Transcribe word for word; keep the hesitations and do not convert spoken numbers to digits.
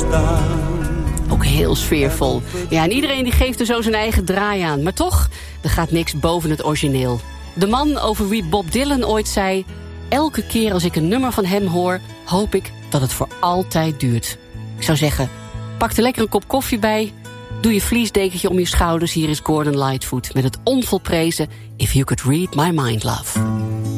Ook heel sfeervol. Ja, en iedereen die geeft er zo zijn eigen draai aan. Maar toch, er gaat niks boven het origineel. De man over wie Bob Dylan ooit zei: elke keer als ik een nummer van hem hoor, hoop ik dat het voor altijd duurt. Ik zou zeggen, pak er lekker een kop koffie bij, doe je vliesdekentje om je schouders. Hier is Gordon Lightfoot met het onvolprezen If You Could Read My Mind, Love.